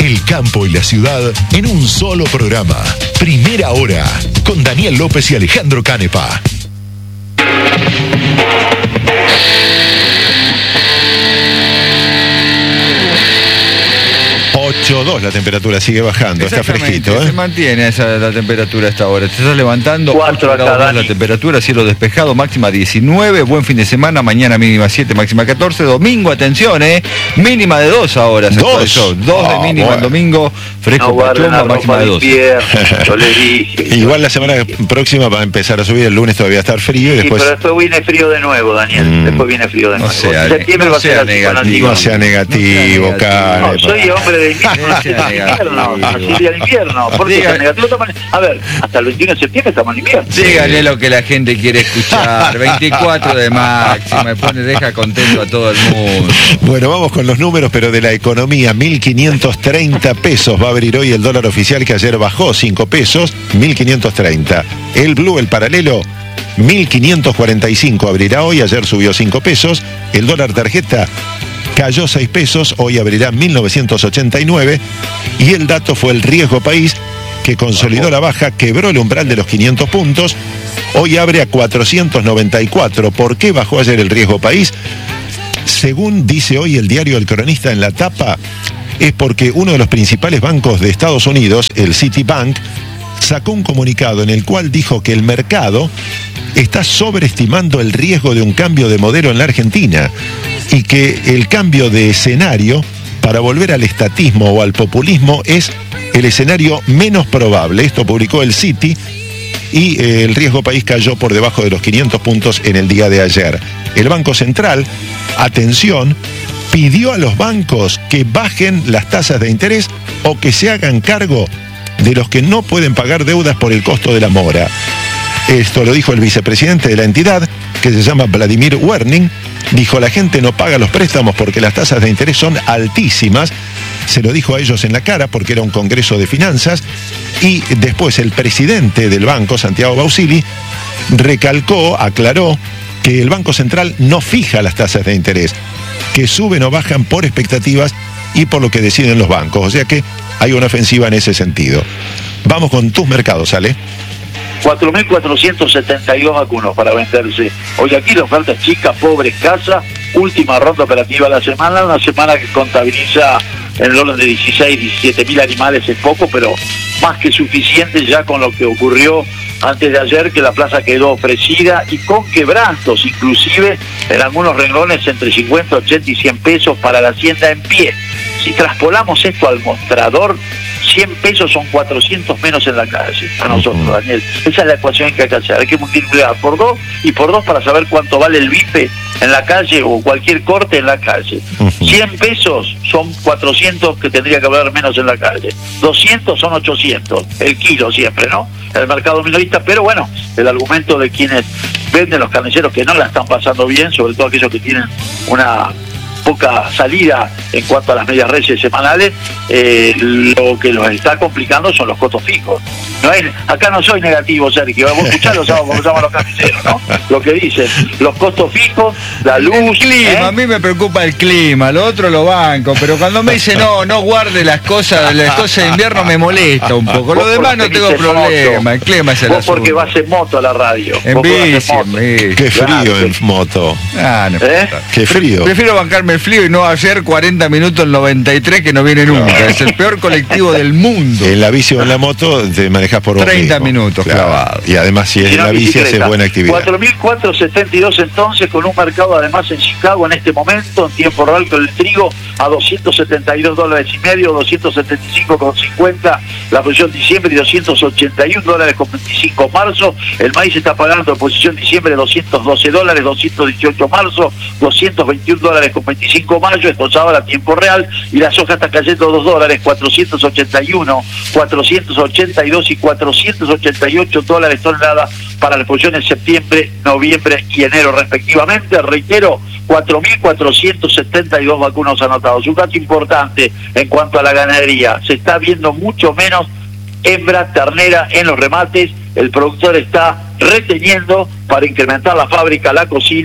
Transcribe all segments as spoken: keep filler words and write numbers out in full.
El campo y la ciudad en un solo programa. Primera Hora, con Daniel López y Alejandro Canepa. ocho dos la temperatura sigue bajando, está fresquito, ¿eh? Se mantiene esa la temperatura a esta hora. Te estás levantando, cuatro grados la temperatura, cielo despejado, máxima diecinueve, buen fin de semana, mañana mínima siete, máxima catorce, domingo, atención, ¿eh? Mínima de dos ahora. Dos. dos Oh, de mínima bueno. el domingo, fresco No guarden pachoma, la máxima ropa de de dos. invierno, yo les dije. Igual la semana próxima va a empezar a subir, el lunes todavía va a estar frío y Sí, después... pero después viene frío de nuevo, Daniel. Mm. Después viene frío de No nuevo. sea- Septiembre no va a ser sea así, negativo. fanático. No sea negativo, No, Canepa. No, soy hombre de invierno, No sea así negativo. invierno, así día de invierno. Por eso Diga- es negativo. Estamos en- A ver, hasta el veintiuno de septiembre estamos en invierno. Dígale lo que la gente quiere escuchar. veinticuatro de máxima, me pone, deja contento a todo el mundo. Bueno, vamos con los números, pero de la economía. mil quinientos treinta pesos va a abrir hoy el dólar oficial, que ayer bajó cinco pesos, mil quinientos treinta. El blue, el paralelo, mil quinientos cuarenta y cinco abrirá hoy, ayer subió cinco pesos. El dólar tarjeta cayó seis pesos, hoy abrirá mil novecientos ochenta y nueve. Y el dato fue el riesgo país, que consolidó la baja, quebró el umbral de los quinientos puntos, hoy abre a cuatrocientos noventa y cuatro. ¿Por qué bajó ayer el riesgo país? Según dice hoy el diario El Cronista en la tapa, es porque uno de los principales bancos de Estados Unidos, el Citibank, sacó un comunicado en el cual dijo que el mercado está sobreestimando el riesgo de un cambio de modelo en la Argentina y que el cambio de escenario para volver al estatismo o al populismo es el escenario menos probable. Esto publicó el Citi y eh, el riesgo país cayó por debajo de los quinientos puntos en el día de ayer. El Banco Central, atención, pidió a los bancos que bajen las tasas de interés o que se hagan cargo de los que no pueden pagar deudas por el costo de la mora. Esto lo dijo el vicepresidente de la entidad, que se llama Vladimir Werning. Dijo: la gente no paga los préstamos porque las tasas de interés son altísimas. Se lo dijo a ellos en la cara porque era un congreso de finanzas. Y después el presidente del banco, Santiago Bausili, recalcó, aclaró, que el Banco Central no fija las tasas de interés, que suben o bajan por expectativas y por lo que deciden los bancos. O sea que hay una ofensiva en ese sentido. Vamos con tus mercados, ¿sale? cuatro mil cuatrocientos setenta y dos vacunos para venderse. Hoy aquí la oferta es chica, pobre, escasa. Última ronda operativa de la semana, una semana que contabiliza en el orden de dieciséis, diecisiete mil animales. Es poco, pero más que suficiente ya con lo que ocurrió antes de ayer, que la plaza quedó ofrecida y con quebrantos, inclusive en algunos renglones entre cincuenta, ochenta y cien pesos para la hacienda en pie. Si traspolamos esto al mostrador, cien pesos son cuatrocientos menos en la calle. A nosotros, Daniel. Esa es la ecuación que hay que hacer. Hay que multiplicar por dos y por dos para saber cuánto vale el bife en la calle o cualquier corte en la calle. cien pesos son cuatrocientos que tendría que haber menos en la calle. doscientos son ochocientos. El kilo siempre, ¿no? El mercado minorista, pero bueno, el argumento de quienes venden, los carniceros que no la están pasando bien, sobre todo aquellos que tienen una poca salida en cuanto a las medias reses semanales, eh, lo que los está complicando son los costos fijos. No hay, acá no soy negativo, Sergio, vos escuchás los sábados como llaman los carniceros, ¿no? Lo que dicen, los costos fijos, la luz... El clima, ¿eh? a mí me preocupa el clima, lo otro lo banco, pero cuando me dice no, no guarde las cosas, las cosas de invierno me molesta un poco. Lo Vos demás porque no tengo viniste en problema, moto. el clima es el Vos porque asunto. vas en moto a la radio. En Vos porque vas bici, en en moto. bici. Qué frío Claro, en moto. Ah, no ¿Eh? importa. Qué frío. Prefiero bancarme el frío y no hacer cuarenta minutos el noventa y tres que no viene nunca. Es el peor colectivo del mundo. En la bici o en la moto te manejas por vos treinta mismo. minutos clavados. Y además si es Y en no la bici haces bicicleta. buena actividad. cuatro mil cuatrocientos setenta y dos entonces, con un mercado además en Chicago en este momento, en tiempo real, con el trigo a doscientos setenta y dos dólares y medio, doscientos setenta y cinco con cincuenta la posición diciembre y doscientos ochenta y un dólares con veinticinco marzo. El maíz está pagando en posición diciembre doscientos doce dólares, doscientos dieciocho marzo, doscientos veintiún dólares con veinticinco mayo, esto es ahora a tiempo real, y la soja está cayendo dos dólares, cuatrocientos ochenta y uno, cuatrocientos ochenta y dos y cuatrocientos ochenta y ocho dólares tonelada para la posición en septiembre, noviembre y enero respectivamente. Reitero, cuatro mil cuatrocientos setenta y dos vacunos anotados. Un dato importante en cuanto a la ganadería, se está viendo mucho menos hembra ternera en los remates. El productor está reteniendo para incrementar la fábrica, la cocina,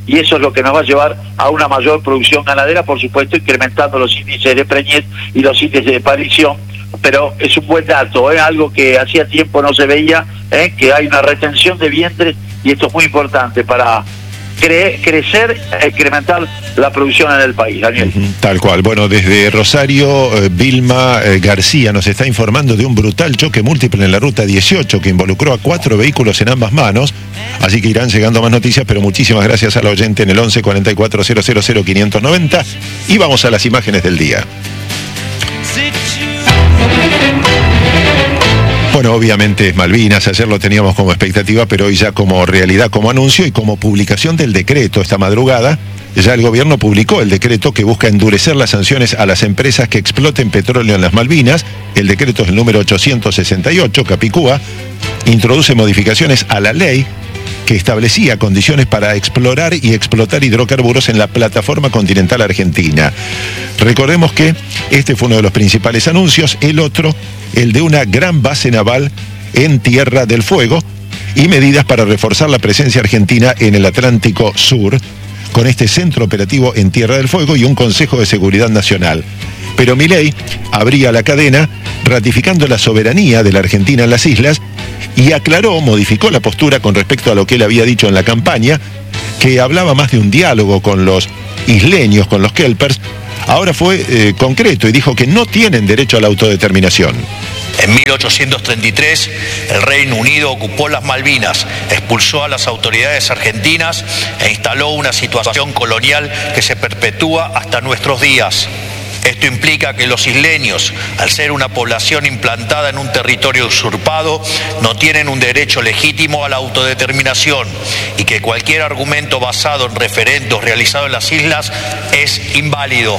y eso es lo que nos va a llevar a una mayor producción ganadera, por supuesto, incrementando los índices de preñez y los índices de parición. Pero es un buen dato, es ¿eh? algo que hacía tiempo no se veía, ¿eh? que hay una retención de vientres, y esto es muy importante para cre crecer e incrementar la producción en el país, Daniel. Uh-huh, tal cual. Bueno, desde Rosario, eh, Vilma eh, García nos está informando de un brutal choque múltiple en la ruta dieciocho que involucró a cuatro vehículos en ambas manos, así que irán llegando más noticias, pero muchísimas gracias a la oyente en el once cuarenta y cuatro cero cero cero quinientos noventa, y vamos a las imágenes del día. Bueno, obviamente es Malvinas, ayer lo teníamos como expectativa, pero hoy ya como realidad, como anuncio y como publicación del decreto esta madrugada, ya el gobierno publicó el decreto que busca endurecer las sanciones a las empresas que exploten petróleo en las Malvinas. El decreto es el número ochocientos sesenta y ocho, Capicúa, introduce modificaciones a la ley que establecía condiciones para explorar y explotar hidrocarburos en la plataforma continental argentina. Recordemos que este fue uno de los principales anuncios, el otro, el de una gran base naval en Tierra del Fuego y medidas para reforzar la presencia argentina en el Atlántico Sur, con este centro operativo en Tierra del Fuego y un Consejo de Seguridad Nacional. Pero Milei abría la cadena ratificando la soberanía de la Argentina en las islas y aclaró, modificó la postura con respecto a lo que él había dicho en la campaña, que hablaba más de un diálogo con los isleños, con los kelpers. Ahora fue eh, concreto y dijo que no tienen derecho a la autodeterminación. En mil ochocientos treinta y tres, el Reino Unido ocupó las Malvinas, expulsó a las autoridades argentinas e instaló una situación colonial que se perpetúa hasta nuestros días. Esto implica que los isleños, al ser una población implantada en un territorio usurpado, no tienen un derecho legítimo a la autodeterminación y que cualquier argumento basado en referendos realizados en las islas es inválido.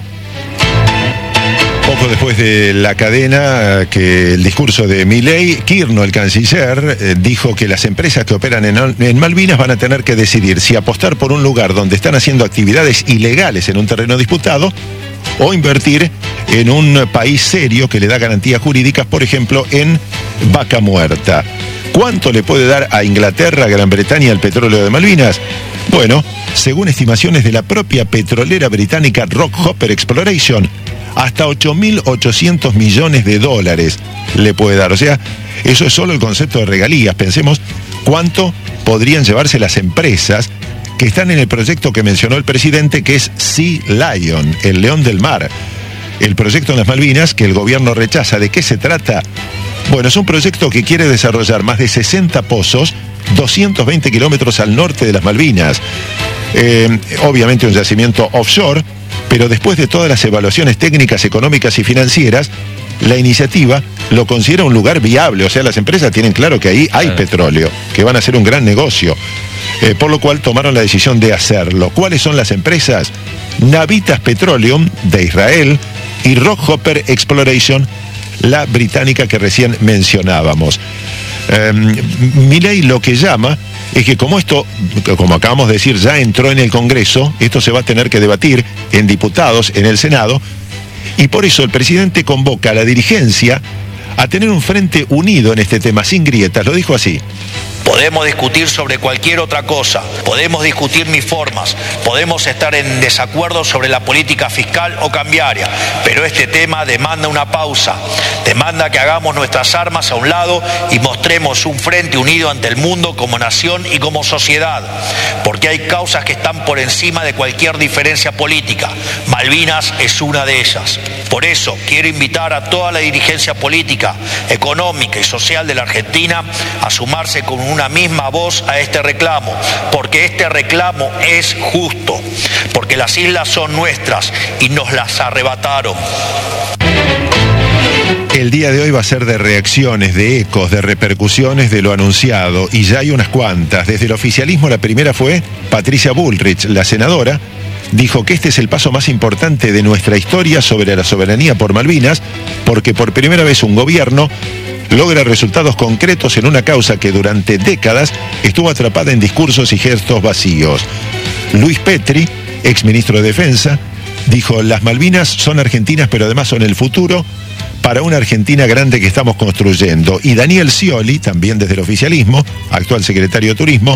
Poco después de la cadena, que el discurso de Milei, Kirno, el canciller, eh, dijo que las empresas que operan en, en Malvinas van a tener que decidir si apostar por un lugar donde están haciendo actividades ilegales en un terreno disputado o invertir en un país serio que le da garantías jurídicas, por ejemplo, en Vaca Muerta. ¿Cuánto le puede dar a Inglaterra, Gran Bretaña, el petróleo de Malvinas? Bueno, según estimaciones de la propia petrolera británica Rockhopper Exploration, hasta ocho mil ochocientos millones de dólares le puede dar. O sea, eso es solo el concepto de regalías. Pensemos cuánto podrían llevarse las empresas que están en el proyecto que mencionó el presidente, que es Sea Lion, el león del mar. El proyecto en las Malvinas, que el gobierno rechaza. ¿De qué se trata? Bueno, es un proyecto que quiere desarrollar más de sesenta pozos, doscientos veinte kilómetros al norte de las Malvinas. Eh, obviamente un yacimiento offshore, pero después de todas las evaluaciones técnicas, económicas y financieras, la iniciativa lo considera un lugar viable. O sea, las empresas tienen claro que ahí hay petróleo, que van a hacer un gran negocio. Eh, por lo cual tomaron la decisión de hacerlo. ¿Cuáles son las empresas? Navitas Petroleum, de Israel, y Rockhopper Exploration, la británica que recién mencionábamos. Eh, Milei lo que llama es que como esto, como acabamos de decir, ya entró en el Congreso, esto se va a tener que debatir en diputados, en el Senado, y por eso el presidente convoca a la dirigencia a tener un frente unido en este tema, sin grietas. Lo dijo así: Podemos discutir sobre cualquier otra cosa, podemos discutir mis formas, podemos estar en desacuerdo sobre la política fiscal o cambiaria, pero este tema demanda una pausa, demanda que hagamos nuestras armas a un lado y mostremos un frente unido ante el mundo como nación y como sociedad, porque hay causas que están por encima de cualquier diferencia política. Malvinas es una de ellas. Por eso quiero invitar a toda la dirigencia política, económica y social de la Argentina a sumarse con un una misma voz a este reclamo, porque este reclamo es justo, porque las islas son nuestras y nos las arrebataron. El día de hoy va a ser de reacciones, de ecos, de repercusiones de lo anunciado, y ya hay unas cuantas. Desde el oficialismo, la primera fue Patricia Bullrich, la senadora, dijo que este es el paso más importante de nuestra historia sobre la soberanía por Malvinas, porque por primera vez un gobierno logra resultados concretos en una causa que durante décadas estuvo atrapada en discursos y gestos vacíos. Luis Petri, exministro de Defensa, dijo: las Malvinas son argentinas, pero además son el futuro para una Argentina grande que estamos construyendo. Y Daniel Scioli, también desde el oficialismo, actual secretario de Turismo,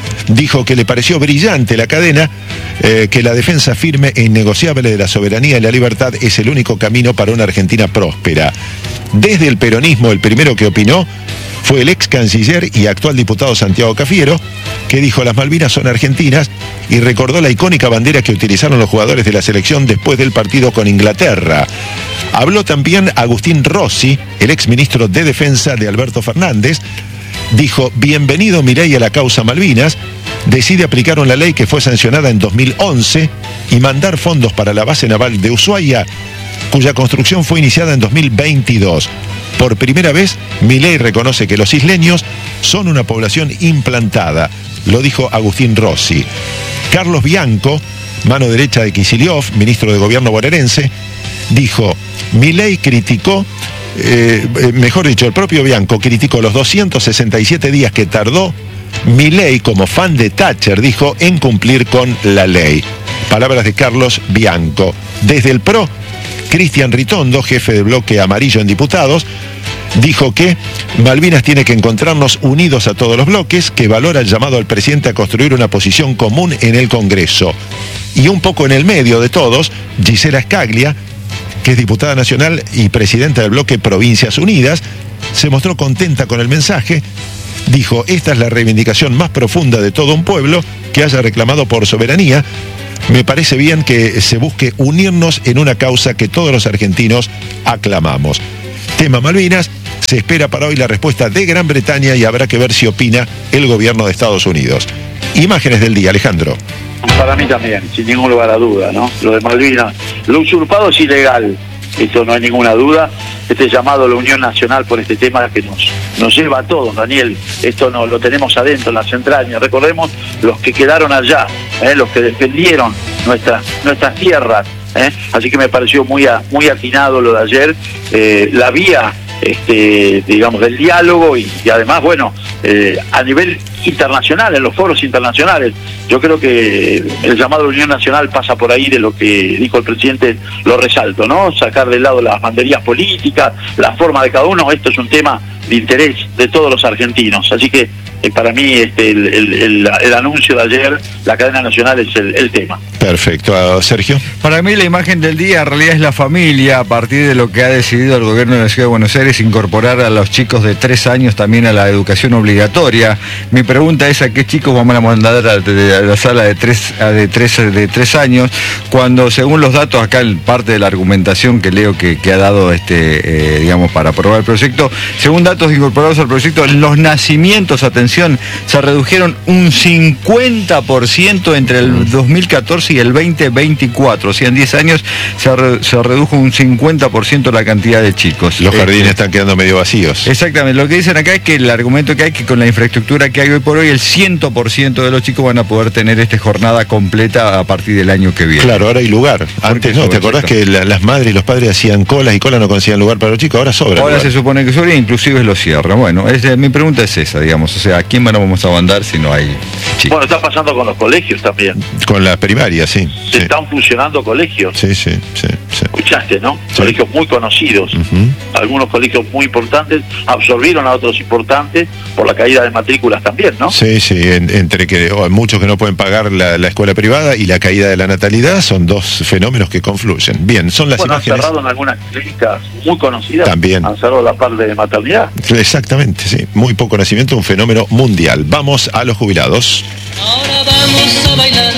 dijo que le pareció brillante la cadena, eh, que la defensa firme e innegociable de la soberanía y la libertad es el único camino para una Argentina próspera. Desde el peronismo, el primero que opinó fue el ex canciller y actual diputado Santiago Cafiero, que dijo las Malvinas son argentinas y recordó la icónica bandera que utilizaron los jugadores de la selección después del partido con Inglaterra. Habló también Agustín Rossi, el ex ministro de Defensa de Alberto Fernández. Dijo, bienvenido Milei a la causa Malvinas, decide aplicar una ley que fue sancionada en dos mil once y mandar fondos para la base naval de Ushuaia, cuya construcción fue iniciada en dos mil veintidós. Por primera vez, Milei reconoce que los isleños son una población implantada, lo dijo Agustín Rossi. Carlos Bianco, mano derecha de Kicillof, ministro de Gobierno bonaerense, dijo, Milei criticó, eh, mejor dicho, el propio Bianco criticó los doscientos sesenta y siete días que tardó Milei, como fan de Thatcher, dijo, en cumplir con la ley. Palabras de Carlos Bianco. Desde el P R O, Cristian Ritondo, jefe de bloque amarillo en diputados, dijo que Malvinas tiene que encontrarnos unidos a todos los bloques, que valora el llamado al presidente a construir una posición común en el Congreso. Y un poco en el medio de todos, Gisela Scaglia, que es diputada nacional y presidenta del bloque Provincias Unidas, se mostró contenta con el mensaje. Dijo, esta es la reivindicación más profunda de todo un pueblo que haya reclamado por soberanía. Me parece bien que se busque unirnos en una causa que todos los argentinos aclamamos. Tema Malvinas, se espera para hoy la respuesta de Gran Bretaña y habrá que ver si opina el gobierno de Estados Unidos. Imágenes del día, Alejandro. Para mí también, sin ningún lugar a duda, ¿no? Lo de Malvinas, lo usurpado es ilegal, esto no hay ninguna duda. Este llamado a la Unión Nacional por este tema que nos, nos lleva a todos, Daniel, esto no lo tenemos adentro en las entrañas. Recordemos los que quedaron allá, ¿eh? Los que defendieron nuestras nuestras tierras, ¿eh? Así que me pareció muy a, muy atinado lo de ayer, eh, la vía, este, digamos, del diálogo y, y además, bueno, eh, a nivel internacional, en los foros internacionales. Yo creo que el llamado a la Unión Nacional pasa por ahí de lo que dijo el presidente, lo resalto, ¿no? Sacar de lado las banderías políticas, la forma de cada uno. Esto es un tema de interés de todos los argentinos. Así que eh, para mí este, el, el, el, el anuncio de ayer, la cadena nacional es el, el tema. Perfecto. Sergio. Para mí la imagen del día en realidad es la familia, a partir de lo que ha decidido el gobierno de la Ciudad de Buenos Aires, incorporar a los chicos de tres años también a la educación obligatoria. Mi pregunta es a qué chicos vamos a mandar a, a la sala de tres, a de, tres, de tres años, cuando según los datos, acá en parte de la argumentación que leo que, que ha dado este, eh, digamos, para aprobar el proyecto, según datos incorporados al proyecto, los nacimientos, atención, se redujeron un cincuenta por ciento entre el dos mil catorce y el veinte veinticuatro, o sea, en diez años se, re, se redujo un cincuenta por ciento la cantidad de chicos. Los jardines eh, están quedando medio vacíos. Exactamente, lo que dicen acá es que el argumento que hay que con la infraestructura que hay hoy por hoy, el cien por ciento de los chicos van a poder tener esta jornada completa a partir del año que viene. Claro, ahora hay lugar. Antes no, ¿te acordás que la, las madres y los padres hacían colas y colas no conseguían lugar para los chicos? Ahora sobra. Ahora lugar. Se supone que sobra, inclusive lo cierran. Bueno, es, mi pregunta es esa, digamos, o sea, ¿a quién vamos a mandar si no hay chicos? Bueno, está pasando con los colegios también. Con las primarias, sí. Se sí. están fusionando colegios. Sí, sí, sí. sí. Escuchaste, ¿no? Sí. Colegios muy conocidos. Uh-huh. Algunos colegios muy importantes absorbieron a otros importantes por la caída de matrículas también, ¿no? Sí, sí, en, entre que oh, muchos que no pueden pagar la, la escuela privada y la caída de la natalidad son dos fenómenos que confluyen. Bien, son las bueno, imágenes. han cerrado en algunas clínicas muy conocidas. También. Han cerrado la parte de maternidad. Exactamente, sí. Muy poco nacimiento, un fenómeno mundial. Vamos a los jubilados. Ahora vamos a bailar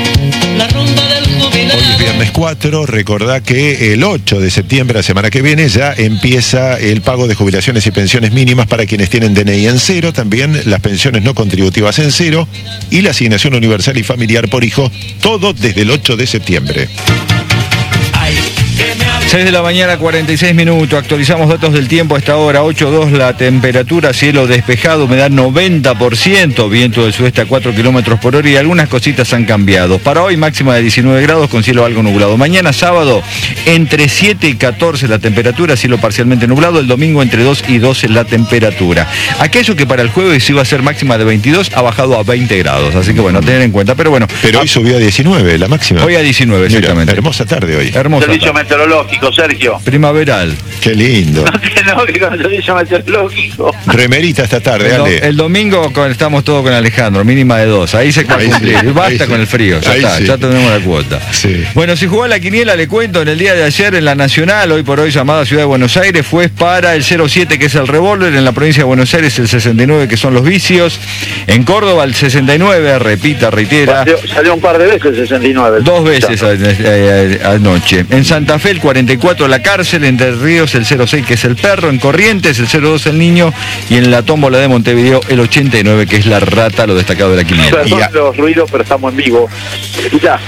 la rumba del jubilado. Hoy es viernes cuatro, recordá que el ocho de septiembre, la semana que viene, ya empieza el pago de jubilaciones y pensiones mínimas para quienes tienen D N I en cero, también las pensiones no contributivas en cero y la asignación universal y familiar por hijo, todo desde el ocho de septiembre. seis de la mañana, cuarenta y seis minutos, actualizamos datos del tiempo a esta hora, ocho dos la temperatura, cielo despejado, humedad noventa por ciento, viento del sudeste a cuatro kilómetros por hora y algunas cositas han cambiado. Para hoy máxima de diecinueve grados con cielo algo nublado. Mañana sábado entre siete y catorce la temperatura, cielo parcialmente nublado, el domingo entre dos y doce la temperatura. Aquello que para el jueves iba a ser máxima de veintidós ha bajado a veinte grados, así que bueno, tener en cuenta, pero bueno. Pero hoy subió a diecinueve la máxima. Hoy a diecinueve, exactamente. Mira, hermosa tarde hoy. Hermosa Servicio tarde. meteorológico. meteorológico, Sergio. Primaveral. Qué lindo. No, que no, que con el servicio meteorológico. Remerita esta tarde, El, do- dale. el domingo con- estamos todos con Alejandro, mínima de dos. Ahí se va a Ahí sí, cumplir. ahí Basta sí. con el frío, ya Ahí está, sí. ya tenemos la cuota. Sí. Bueno, si jugó a la quiniela, le cuento, en el día de ayer en la Nacional, hoy por hoy llamada Ciudad de Buenos Aires, fue para el cero siete, que es el revólver, en la provincia de Buenos Aires el sesenta y nueve, que son los vicios, en Córdoba el sesenta y nueve, repita, reitera, Salió, salió un par de veces el sesenta y nueve. dos veces a- a- a- anoche. En Santa Fe el cuarenta y cuatro, la cárcel, en Entre Ríos el cero seis, que es el perro, en Corrientes el cero dos, el niño, y en la tómbola de Montevideo el ochenta y nueve, que es la rata, lo destacado de la quiniela. Perdón Y a- los ruidos, pero estamos en vivo. Escuchá.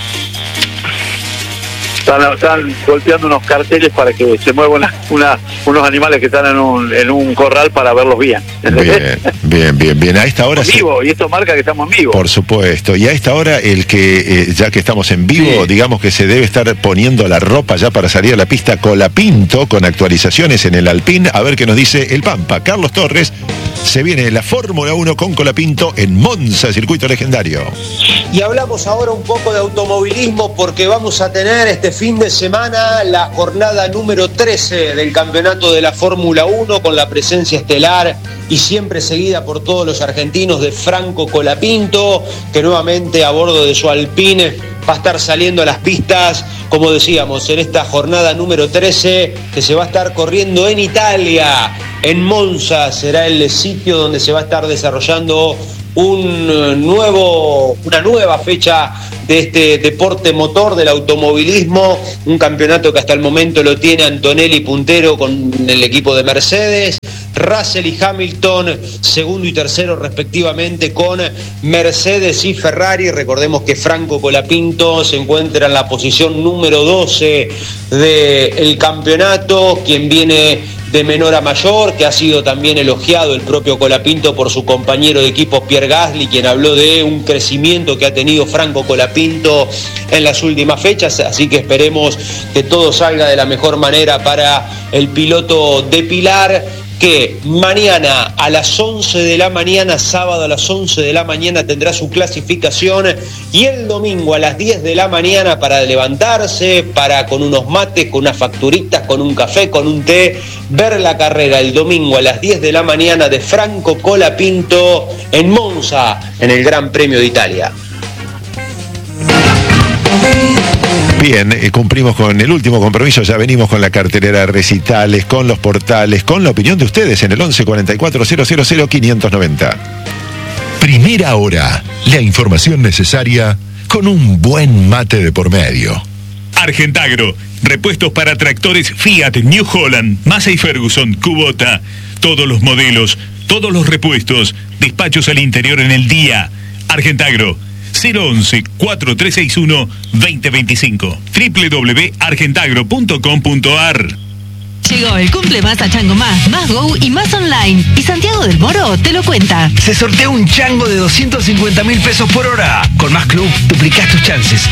Están, están golpeando unos carteles para que se muevan una- una- unos animales que están en un, en un corral para verlos bien. Bien, bien, bien, bien. A esta hora En sí. vivo, y esto marca que estamos en vivo. Por supuesto. Y a esta hora, el que, eh, ya que estamos en vivo, Sí. digamos que se debe estar poniendo la ropa ya para salir a la pista Colapinto, con actualizaciones en el Alpine. A ver qué nos dice el Pampa. Carlos Torres, se viene la Fórmula uno con Colapinto en Monza, circuito legendario. Y hablamos ahora un poco de automovilismo porque vamos a tener este fin de semana la jornada número trece del campeonato de la Fórmula uno, con la presencia estelar y siempre seguida por todos los argentinos de Franco Colapinto, que nuevamente a bordo de su Alpine va a estar saliendo a las pistas, como decíamos, en esta jornada número trece, que se va a estar corriendo en Italia, en Monza. Será el sitio donde se va a estar desarrollando un nuevo, una nueva fecha de este deporte motor del automovilismo, un campeonato que hasta el momento lo tiene Antonelli puntero con el equipo de Mercedes, Russell y Hamilton segundo y tercero respectivamente con Mercedes y Ferrari. Recordemos que Franco Colapinto se encuentra en la posición número doce del campeonato, quien viene de menor a mayor, que ha sido también elogiado el propio Colapinto por su compañero de equipo Pierre Gasly, quien habló de un crecimiento que ha tenido Franco Colapinto en las últimas fechas, así que esperemos que todo salga de la mejor manera para el piloto de Pilar, que mañana a las once de la mañana, sábado a las once de la mañana, tendrá su clasificación, y el domingo a las diez de la mañana, para levantarse, para con unos mates, con unas facturitas, con un café, con un té, ver la carrera el domingo a las diez de la mañana de Franco Colapinto en Monza, en el Gran Premio de Italia. Bien, eh, cumplimos con el último compromiso, ya venimos con la cartelera de recitales, con los portales, con la opinión de ustedes en el once cuarenta y cuatro cero cero cero quinientos noventa. Primera hora, la información necesaria con un buen mate de por medio. Argentagro, repuestos para tractores Fiat, New Holland, Massey Ferguson, Kubota, todos los modelos, todos los repuestos, despachos al interior en el día. Argentagro, cero once, cuatro tres seis uno, dos cero dos cinco, doble u doble u doble u punto argentagro punto com punto a r. Llegó el cumple más a Chango Más, Más Go y Más Online. Y Santiago del Moro te lo cuenta. Se sortea un chango de doscientos cincuenta mil pesos por hora. Con Más Club duplicás tus chances.